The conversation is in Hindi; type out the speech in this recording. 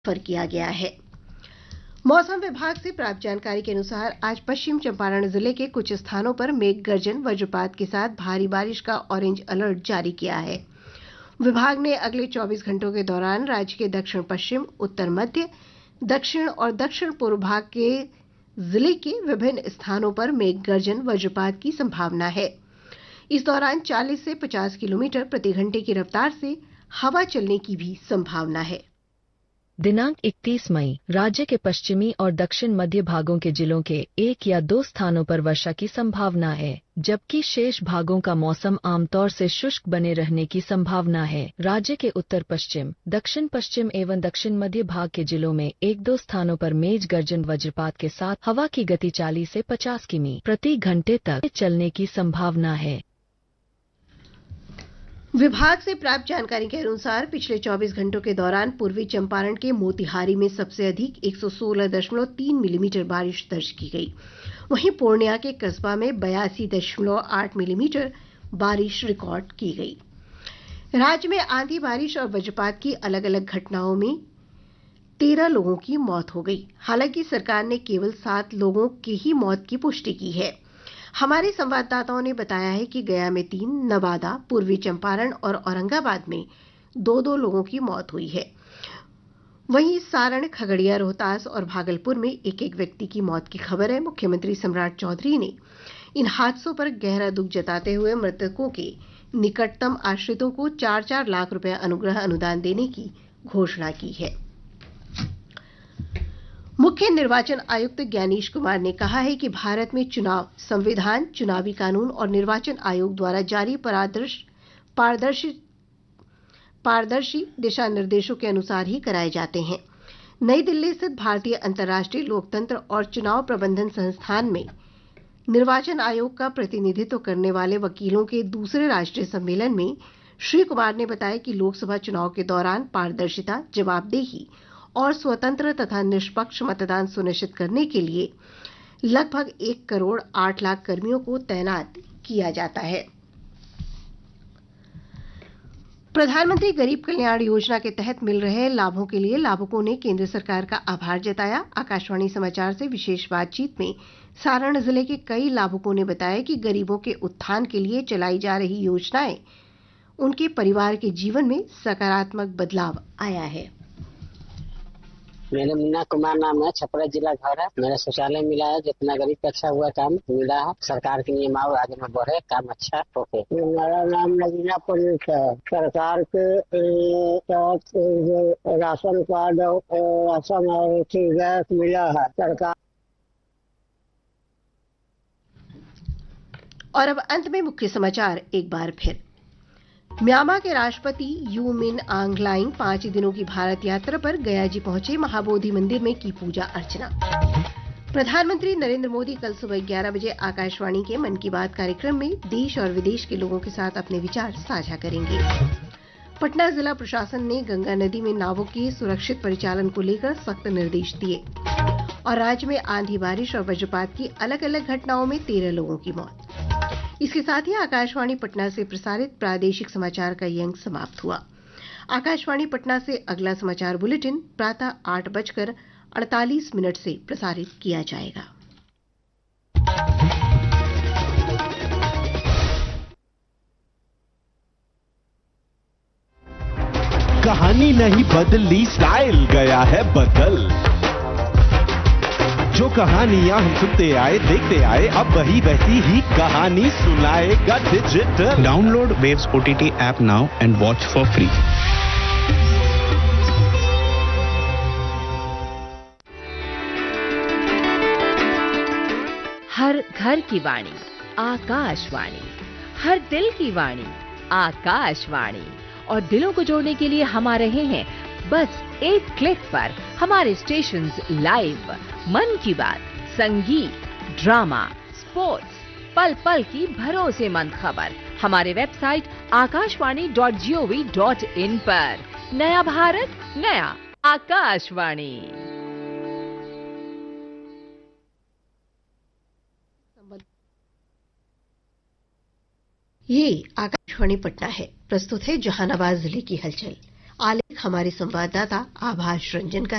रेफर किया गया है। मौसम विभाग से प्राप्त जानकारी के अनुसार आज पश्चिम चंपारण जिले के कुछ स्थानों पर मेघ गर्जन वज्रपात के साथ भारी बारिश का ऑरेंज अलर्ट जारी किया है। विभाग ने अगले 24 घंटों के दौरान राज्य के दक्षिण पश्चिम, उत्तर मध्य, दक्षिण और दक्षिण पूर्व भाग के जिले के विभिन्न स्थानों पर मेघ गर्जन वज्रपात की संभावना है। इस दौरान 40 से 50 किलोमीटर प्रति घंटे की रफ्तार से हवा चलने की भी संभावना है। दिनांक 31 मई राज्य के पश्चिमी और दक्षिण मध्य भागों के जिलों के 1 या 2 स्थानों पर वर्षा की संभावना है, जबकि शेष भागों का मौसम आमतौर से शुष्क बने रहने की संभावना है। राज्य के उत्तर पश्चिम, दक्षिण पश्चिम एवं दक्षिण मध्य भाग के जिलों में 1-2 स्थानों पर मेघ गर्जन वज्रपात के साथ हवा की गति 40 से 50 किमी प्रति घंटे तक चलने की संभावना है। विभाग से प्राप्त जानकारी के अनुसार पिछले 24 घंटों के दौरान पूर्वी चंपारण के मोतिहारी में सबसे अधिक 116.3 मिलीमीटर बारिश दर्ज की गई। वहीं पूर्णिया के कस्बा में 82.8 मिलीमीटर बारिश रिकॉर्ड की गई। राज्य में आंधी, बारिश और वज्रपात की अलग अलग घटनाओं में 13 लोगों की मौत हो गई। हालांकि सरकार ने केवल 7 लोगों की ही मौत की पुष्टि की है। हमारे संवाददाताओं ने बताया है कि गया में 3, नवादा, पूर्वी चंपारण और औरंगाबाद में 2-2 लोगों की मौत हुई है। वहीं सारण, खगड़िया, रोहतास और भागलपुर में 1-1 व्यक्ति की मौत की खबर है। मुख्यमंत्री सम्राट चौधरी ने इन हादसों पर गहरा दुख जताते हुए मृतकों के निकटतम आश्रितों को 4-4 लाख रुपए अनुग्रह अनुदान देने की घोषणा की है। मुख्य निर्वाचन आयुक्त ज्ञानेश कुमार ने कहा है कि भारत में चुनाव संविधान, चुनावी कानून और निर्वाचन आयोग द्वारा जारी पारदर्शी दिशा निर्देशों के अनुसार ही कराए जाते हैं। नई दिल्ली स्थित भारतीय अंतर्राष्ट्रीय लोकतंत्र और चुनाव प्रबंधन संस्थान में निर्वाचन आयोग का प्रतिनिधित्व करने वाले वकीलों के दूसरे राष्ट्रीय सम्मेलन में श्री कुमार ने बताया कि लोकसभा चुनाव के दौरान पारदर्शिता, जवाबदेही और स्वतंत्र तथा निष्पक्ष मतदान सुनिश्चित करने के लिए लगभग 1 करोड़ 8 लाख कर्मियों को तैनात किया जाता है। प्रधानमंत्री गरीब कल्याण योजना के तहत मिल रहे लाभों के लिए लाभुकों ने केंद्र सरकार का आभार जताया। आकाशवाणी समाचार से विशेष बातचीत में सारण जिले के कई लाभुकों ने बताया कि गरीबों के उत्थान के लिए चलाई जा रही योजनाएं उनके परिवार के जीवन में सकारात्मक बदलाव आया है। मेरा मुन्ना कुमार नाम है, छपरा जिला घर है। मेरा शौचालय मिला है, जितना गरीब का अच्छा हुआ काम मिला है। सरकार के नियम और आगे में बढ़े, काम अच्छा होके। मेरा नाम नगीना पुलिस है। सरकार के राशन कार्ड, राशन और गैस मिला है सरकार। और अब अंत में मुख्य समाचार एक बार फिर। म्यांमार के राष्ट्रपति यू मिन आंग लाइंग 5 दिनों की भारत यात्रा पर गया जी पहुंचे। महाबोधि मंदिर में की पूजा अर्चना। प्रधानमंत्री नरेंद्र मोदी कल सुबह 11 बजे आकाशवाणी के मन की बात कार्यक्रम में देश और विदेश के लोगों के साथ अपने विचार साझा करेंगे। पटना जिला प्रशासन ने गंगा नदी में नावों के सुरक्षित परिचालन को लेकर सख्त निर्देश दिए। और राज्य में आंधी, बारिश और वज्रपात की अलग अलग घटनाओं में 13 लोगों की मौत। इसके साथ ही आकाशवाणी पटना से प्रसारित प्रादेशिक समाचार का ये अंक समाप्त हुआ। आकाशवाणी पटना से अगला समाचार बुलेटिन प्रातः 8:48 से प्रसारित किया जाएगा। कहानी नहीं बदली, स्टाइल गया है बदल। जो कहानियां हम सुनते आए, देखते आए, अब वही वैसी ही कहानी सुनाएगा digital. Download waves OTT app now and watch for free. हर घर की वाणी आकाशवाणी, हर दिल की वाणी आकाशवाणी। और दिलों को जोड़ने के लिए हम आ रहे हैं बस एक क्लिक पर। हमारे स्टेशंस लाइव, मन की बात, संगीत, ड्रामा, स्पोर्ट्स, पल पल की भरोसेमंद खबर हमारे वेबसाइट akashwani.gov.in पर। नया भारत, नया आकाशवाणी। ये आकाशवाणी पटना है। प्रस्तुत है जहानाबाद जिले की हलचल। आलेख हमारे संवाददाता आभास रंजन का